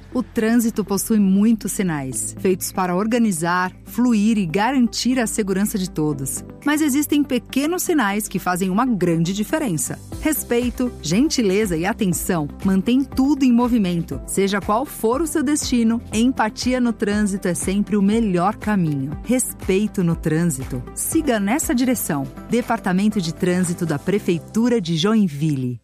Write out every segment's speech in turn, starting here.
O trânsito possui muitos sinais, feitos para organizar, fluir e garantir a segurança de todos. Mas existem pequenos sinais que fazem uma grande diferença. Respeito, gentileza e atenção mantêm tudo em movimento. Seja qual for o seu destino, empatia no trânsito é sempre o melhor caminho. Respeito no trânsito. Siga nessa direção. Departamento de Trânsito da Prefeitura de Joinville.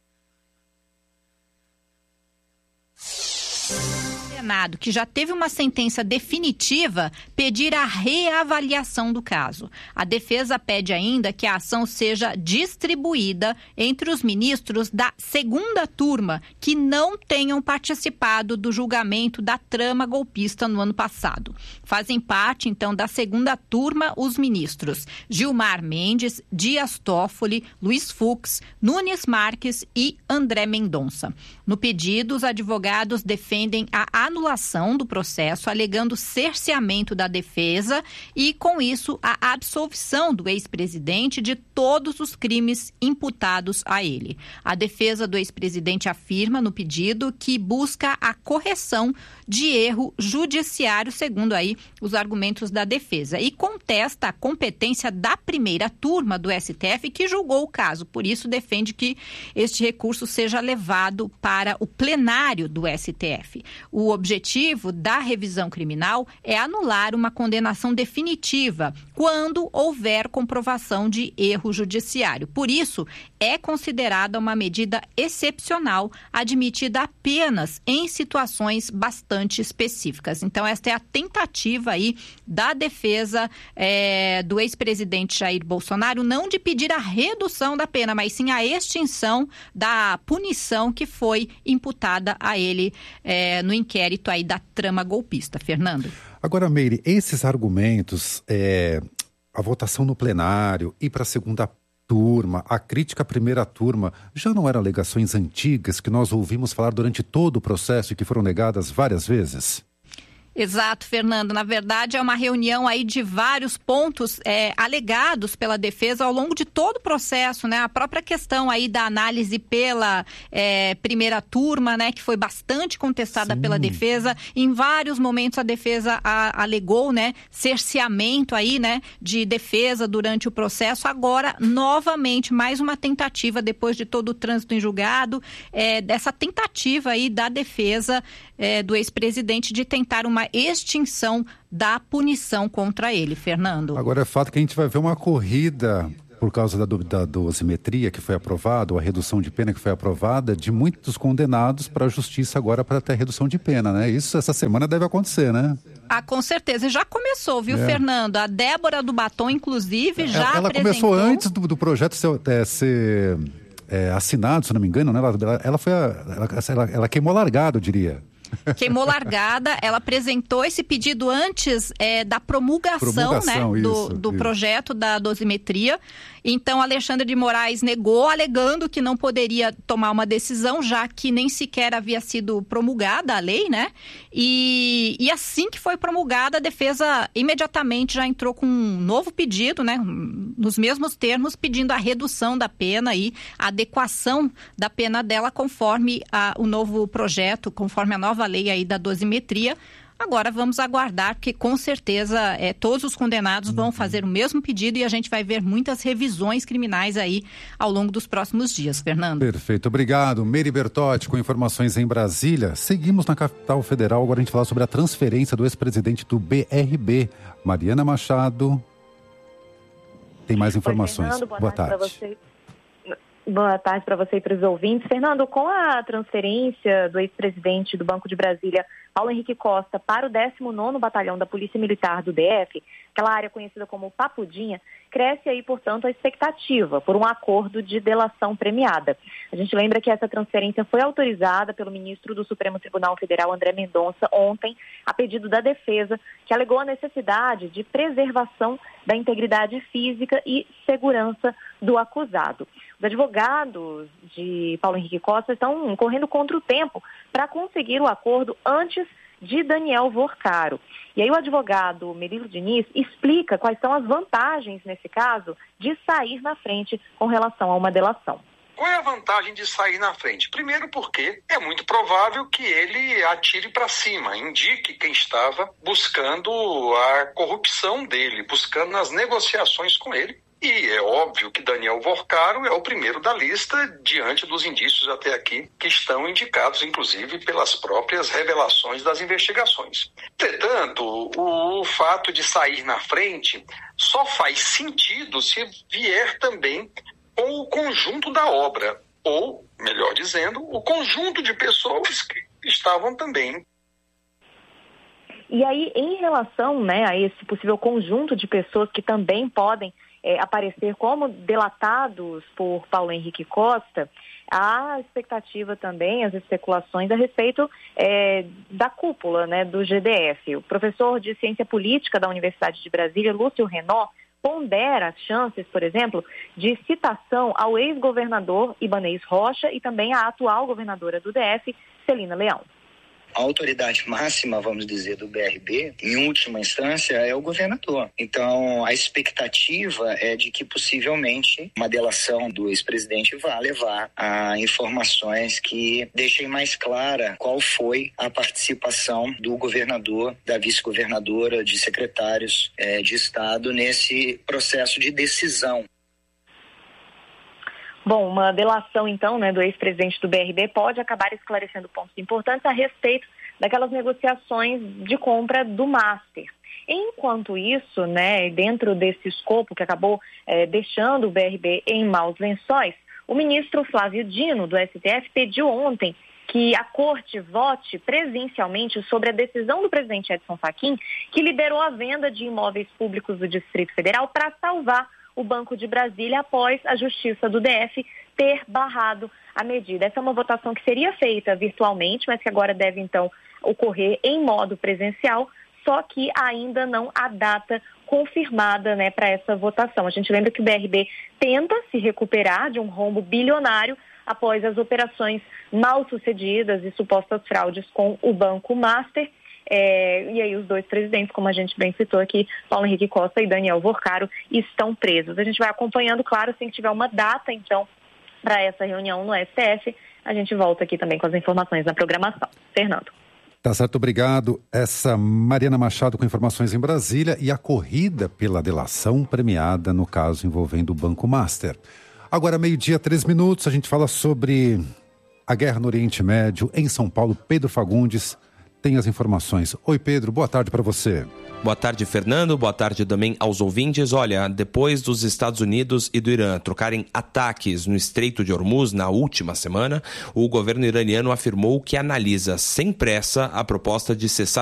Senado, que já teve uma sentença definitiva, pedir a reavaliação do caso. A defesa pede ainda que a ação seja distribuída entre os ministros da segunda turma que não tenham participado do julgamento da trama golpista no ano passado. Fazem parte, então, da segunda turma os ministros Gilmar Mendes, Dias Toffoli, Luiz Fux, Nunes Marques e André Mendonça. No pedido, os advogados defendem a anulação do processo, alegando cerceamento da defesa e, com isso, a absolvição do ex-presidente de todos os crimes imputados a ele. A defesa do ex-presidente afirma no pedido que busca a correção de erro judiciário, segundo aí os argumentos da defesa, e contesta a competência da primeira turma do STF que julgou o caso. Por isso, defende que este recurso seja levado para o plenário do STF. O objetivo da revisão criminal é anular uma condenação definitiva quando houver comprovação de erro judiciário. Por isso, é considerada uma medida excepcional, admitida apenas em situações bastante específicas. Então, esta é a tentativa aí da defesa do ex-presidente Jair Bolsonaro, não de pedir a redução da pena, mas sim a extinção da punição que foi imputada a ele no inquérito aí da trama golpista. Fernando. Agora, Meire, esses argumentos, a votação no plenário, ir para a segunda turma, a crítica à primeira turma, já não eram alegações antigas que nós ouvimos falar durante todo o processo e que foram negadas várias vezes? Exato, Fernando. Na verdade, é uma reunião aí de vários pontos alegados pela defesa ao longo de todo o processo, né? A própria questão aí da análise pela primeira turma, né? Que foi bastante contestada pela defesa. Em vários momentos a defesa alegou, né? Cerceamento aí, né? De defesa durante o processo. Agora, novamente, mais uma tentativa, depois de todo o trânsito em julgado, dessa tentativa aí da defesa do ex-presidente de tentar uma extinção da punição contra ele, Fernando. Agora é fato que a gente vai ver uma corrida por causa da dosimetria que foi aprovada, ou a redução de pena que foi aprovada, de muitos condenados para a justiça agora para ter redução de pena, né? Isso essa semana deve acontecer, né? Ah, com certeza. Já começou, viu, Fernando? A Débora do Batom, inclusive, já ela apresentou... começou antes do projeto ser assinado, se não me engano, né? Ela queimou largado, eu diria. Queimou largada, ela apresentou esse pedido antes da promulgação né, do projeto da dosimetria. Então, Alexandre de Moraes negou, alegando que não poderia tomar uma decisão, já que nem sequer havia sido promulgada a lei, né? E assim que foi promulgada, a defesa imediatamente já entrou com um novo pedido, né? Nos mesmos termos, pedindo a redução da pena e a adequação da pena dela conforme o novo projeto, conforme a nova lei aí da dosimetria. Agora vamos aguardar, porque com certeza todos os condenados vão fazer o mesmo pedido e a gente vai ver muitas revisões criminais aí ao longo dos próximos dias, Fernando. Perfeito, obrigado. Meire Bertotti com informações em Brasília. Seguimos na capital federal, agora a gente fala sobre a transferência do ex-presidente do BRB, Mariana Machado. Tem mais informações. Fernando, boa tarde. Para você. Boa tarde para você e para os ouvintes. Fernando, com a transferência do ex-presidente do Banco de Brasília, Paulo Henrique Costa, para o 19º Batalhão da Polícia Militar do DF, aquela área conhecida como Papudinha, cresce aí, portanto, a expectativa por um acordo de delação premiada. A gente lembra que essa transferência foi autorizada pelo ministro do Supremo Tribunal Federal, André Mendonça, ontem, a pedido da defesa, que alegou a necessidade de preservação da integridade física e segurança do acusado. Os advogados de Paulo Henrique Costa estão correndo contra o tempo para conseguir o acordo antes de Daniel Vorcaro. E aí o advogado Murilo Diniz explica quais são as vantagens, nesse caso, de sair na frente com relação a uma delação. Qual é a vantagem de sair na frente? Primeiro porque é muito provável que ele atire para cima, indique quem estava buscando a corrupção dele, buscando as negociações com ele. E é óbvio que Daniel Vorcaro é o primeiro da lista, diante dos indícios até aqui, que estão indicados, inclusive, pelas próprias revelações das investigações. Entretanto, o fato de sair na frente só faz sentido se vier também com o conjunto da obra, ou, melhor dizendo, o conjunto de pessoas que estavam também. E aí, em relação, né, a esse possível conjunto de pessoas que também podem aparecer como delatados por Paulo Henrique Costa, há expectativa também, as especulações a respeito da cúpula, né, do GDF. O professor de Ciência Política da Universidade de Brasília, Lúcio Renaud, pondera as chances, por exemplo, de citação ao ex-governador Ibanez Rocha e também à atual governadora do DF, Celina Leão. A autoridade máxima, vamos dizer, do BRB, em última instância, é o governador. Então, a expectativa é de que, possivelmente, uma delação do ex-presidente vá levar a informações que deixem mais clara qual foi a participação do governador, da vice-governadora, de secretários de Estado nesse processo de decisão. Bom, uma delação, então, né, do ex-presidente do BRB pode acabar esclarecendo pontos importantes a respeito daquelas negociações de compra do Master. Enquanto isso, né, dentro desse escopo que acabou deixando o BRB em maus lençóis, o ministro Flávio Dino, do STF, pediu ontem que a Corte vote presencialmente sobre a decisão do presidente Edson Fachin, que liberou a venda de imóveis públicos do Distrito Federal para salvar o Banco de Brasília após a Justiça do DF ter barrado a medida. Essa é uma votação que seria feita virtualmente, mas que agora deve, então, ocorrer em modo presencial, só que ainda não há data confirmada, né, para essa votação. A gente lembra que o BRB tenta se recuperar de um rombo bilionário após as operações mal sucedidas e supostas fraudes com o Banco Master. E aí os dois presidentes, como a gente bem citou aqui, Paulo Henrique Costa e Daniel Vorcaro, estão presos. A gente vai acompanhando, claro, assim que tiver uma data, então, para essa reunião no STF, a gente volta aqui também com as informações na programação. Fernando. Tá certo, obrigado. Essa Mariana Machado com informações em Brasília e a corrida pela delação premiada no caso envolvendo o Banco Master. Agora, 12:03, a gente fala sobre a guerra no Oriente Médio. Em São Paulo, Pedro Fagundes tem as informações. Oi, Pedro, boa tarde para você. Boa tarde, Fernando. Boa tarde também aos ouvintes. Olha, depois dos Estados Unidos e do Irã trocarem ataques no Estreito de Hormuz na última semana, o governo iraniano afirmou que analisa sem pressa a proposta de cessar